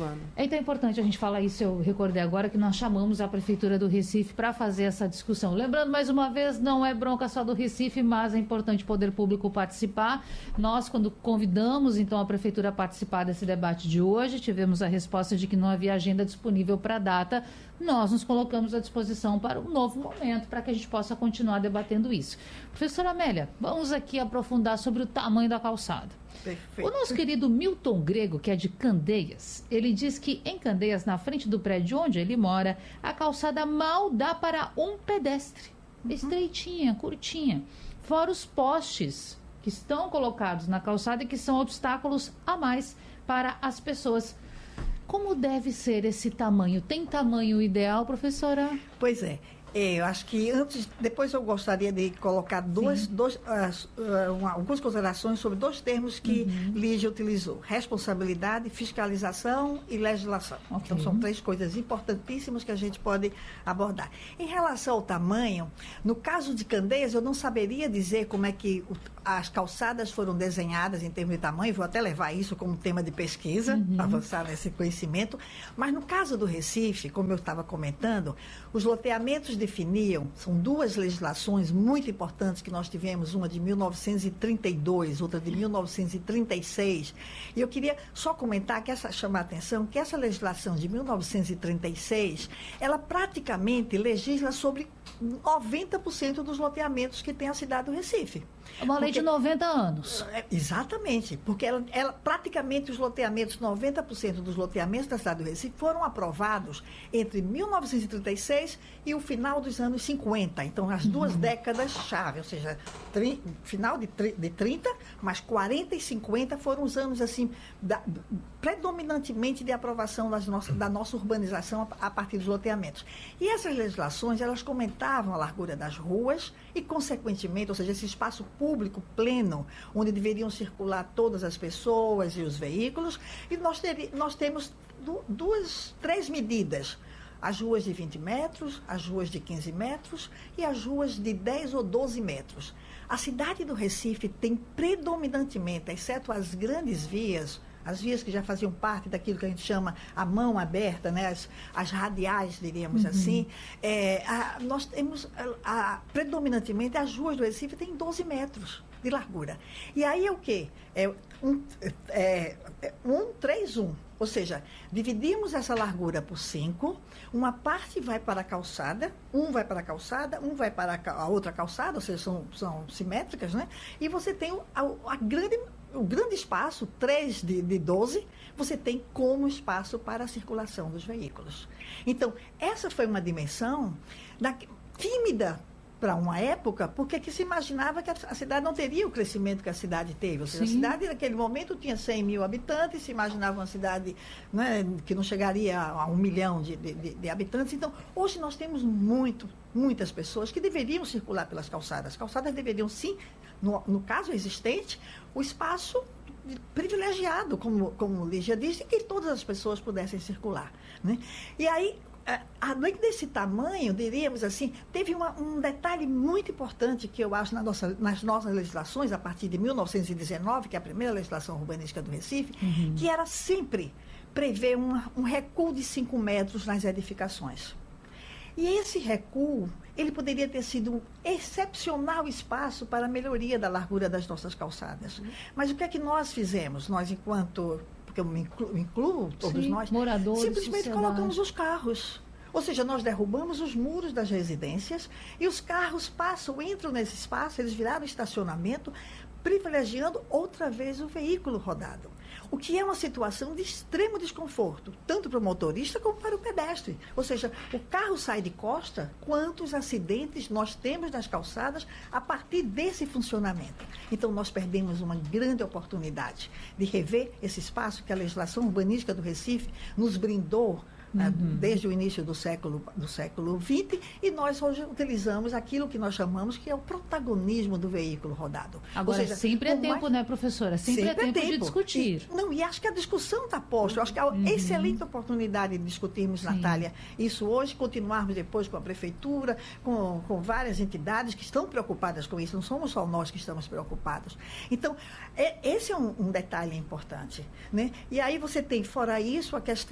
plano. É então importante a gente falar isso, eu recordei agora que nós chamamos a Prefeitura do Recife para fazer essa discussão. Lembrando, mais uma vez, não é bronca só do Recife, mas é importante o poder público participar. Nós, quando convidamos, então, a Prefeitura a participar desse debate de hoje, tivemos a resposta de que não havia agenda disponível para a data. Nós nos colocamos à disposição para um novo momento, para que a gente possa continuar debatendo isso. Professora Amélia, vamos aqui aprofundar sobre o tamanho da calçada. Perfeito. O nosso querido Milton Grego, que é de Candeias, ele diz que em Candeias, na frente do prédio onde ele mora, a calçada mal dá para um pedestre. Estreitinha, curtinha. Fora os postes que estão colocados na calçada e que são obstáculos a mais para as pessoas. Como deve ser esse tamanho? Tem tamanho ideal, professora? Pois é. Eu acho que depois eu gostaria de colocar algumas considerações sobre dois termos que Lígia utilizou: responsabilidade, fiscalização e legislação. Okay. Então são três coisas importantíssimas que a gente pode abordar. Em relação ao tamanho, no caso de Candeias, eu não saberia dizer como é que as calçadas foram desenhadas em termos de tamanho, vou até levar isso como tema de pesquisa, para avançar nesse conhecimento, mas no caso do Recife, como eu estava comentando, os loteamentos definiam, são duas legislações muito importantes que nós tivemos, uma de 1932, outra de 1936, e eu queria só comentar, chamar a atenção, que essa legislação de 1936, ela praticamente legisla sobre 90% dos loteamentos que tem a cidade do Recife. Uma lei de 90 anos. Exatamente, porque ela praticamente os loteamentos, 90% dos loteamentos da cidade do Recife foram aprovados entre 1936 e o final dos anos 50. Então, as duas décadas-chave, ou seja, final de 30, mas 40 e 50 foram os anos, assim, predominantemente de aprovação da nossa urbanização a partir dos loteamentos. E essas legislações, elas comentavam a largura das ruas e, consequentemente, ou seja, esse espaço público pleno, onde deveriam circular todas as pessoas e os veículos, e nós temos três medidas: as ruas de 20 metros, as ruas de 15 metros e as ruas de 10 ou 12 metros. A cidade do Recife tem predominantemente, exceto as grandes vias, as vias que já faziam parte daquilo que a gente chama a mão aberta, né? As radiais, diríamos assim, nós temos, predominantemente, as ruas do Recife têm 12 metros de largura. E aí é o quê? 1-3-1. Ou seja, dividimos essa largura por 5, uma parte vai para a calçada, um vai para a calçada, um vai para a outra calçada, ou seja, são simétricas, né? E você tem o grande espaço, 3 de 12, você tem como espaço para a circulação dos veículos. Então, essa foi uma dimensão tímida para uma época, porque que se imaginava que a cidade não teria o crescimento que a cidade teve. Ou seja, a cidade, naquele momento, tinha 100 mil habitantes, se imaginava uma cidade, né, que não chegaria a 1 milhão de habitantes. Então, hoje nós temos muitas pessoas que deveriam circular pelas calçadas. As calçadas deveriam, sim, no caso existente, o espaço privilegiado, como Lígia disse, que todas as pessoas pudessem circular, né? E aí, além desse tamanho, diríamos assim, teve um detalhe muito importante que eu acho nas nossas legislações, a partir de 1919, que é a primeira legislação urbanística do Recife, que era sempre prever um recuo de 5 metros nas edificações. E esse recuo, ele poderia ter sido um excepcional espaço para a melhoria da largura das nossas calçadas. Mas o que é que nós fizemos? Nós, porque eu me incluo, todos nós, moradores, simplesmente colocamos os carros. Ou seja, nós derrubamos os muros das residências e os carros entram nesse espaço, eles viraram estacionamento, privilegiando outra vez o veículo rodado. O que é uma situação de extremo desconforto, tanto para o motorista como para o pedestre. Ou seja, o carro sai de costa, quantos acidentes nós temos nas calçadas a partir desse funcionamento. Então, nós perdemos uma grande oportunidade de rever esse espaço que a legislação urbanística do Recife nos brindou desde o início do século XX, e nós hoje utilizamos aquilo que nós chamamos que é o protagonismo do veículo rodado. Agora, ou seja, sempre é tempo, né, professora? Sempre é tempo de discutir. E acho que a discussão está posta. Eu acho que é uma excelente oportunidade de discutirmos, Natália, isso hoje, continuarmos depois com a prefeitura, com várias entidades que estão preocupadas com isso, não somos só nós que estamos preocupados. Então, esse é um detalhe importante, né? E aí você tem, fora isso, a questão